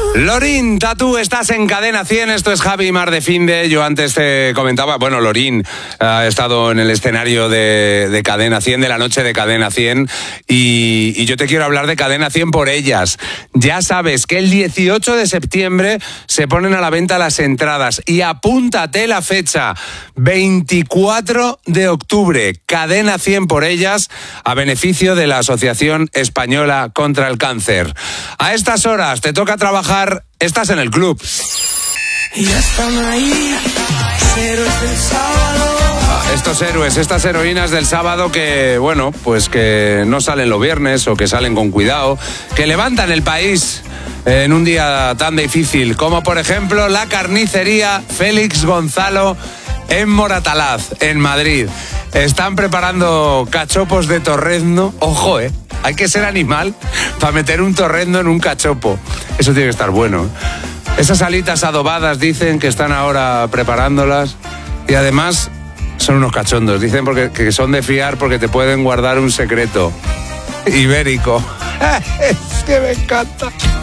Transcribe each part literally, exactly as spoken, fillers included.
Lorín, Tatú, estás en Cadena cien, esto es Javi Mar de Finde. Yo antes te comentaba, bueno, Lorín ha estado en el escenario de, de Cadena cien, de la noche de Cadena cien, y, y yo te quiero hablar de Cadena cien por ellas. Ya sabes que el dieciocho de septiembre se ponen a la venta las entradas, y apúntate la fecha, veinticuatro de octubre, Cadena cien por ellas, a beneficio de la Asociación Española contra el Cáncer. A estas horas te toca trabajar. Estás en el club. Y ya están ahí, héroes del sábado. Estos héroes, estas heroínas del sábado que, bueno, pues que no salen los viernes o que salen con cuidado, que levantan el país en un día tan difícil como, por ejemplo, la carnicería Félix Gonzalo en Moratalaz, en Madrid. Están preparando cachopos de torrezno. Ojo, eh. Hay que ser animal para meter un torrezno en un cachopo. Eso tiene que estar bueno. Esas alitas adobadas dicen que están ahora preparándolas. Y además son unos cachondos. Dicen porque, que son de fiar porque te pueden guardar un secreto ibérico. Es que me encanta.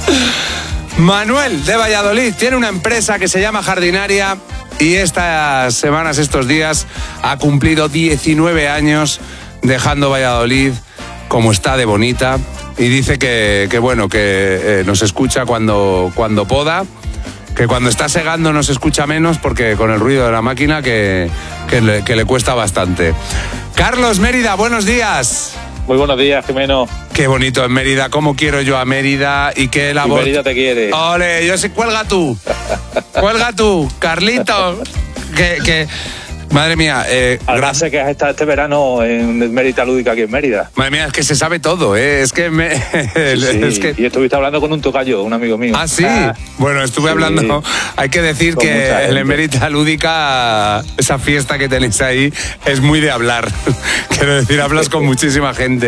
Manuel de Valladolid tiene una empresa que se llama Jardinaria y estas semanas, estos días, ha cumplido diecinueve años dejando Valladolid como está de bonita, y dice que, que bueno, que eh, nos escucha cuando, cuando poda, que cuando está segando nos escucha menos porque con el ruido de la máquina que, que, le, que le cuesta bastante. Carlos Mérida, buenos días. Muy buenos días, Jimeno. Qué bonito en Mérida, cómo quiero yo a Mérida y qué labor. Mérida te quiere. Ole, yo sé, cuelga tú, cuelga tú, Carlito, que... que madre mía. Eh, Ahora sé que has estado este verano en Mérida Lúdica aquí en Mérida. Madre mía, es que se sabe todo, ¿eh? Es que me... Sí, es que... Y estuviste hablando con un tocayo, un amigo mío. Ah, sí. Ah, bueno, estuve sí. hablando... Hay que decir Con que el Mérida Lúdica, esa fiesta que tenéis ahí, es muy de hablar. Quiero decir, hablas con muchísima gente.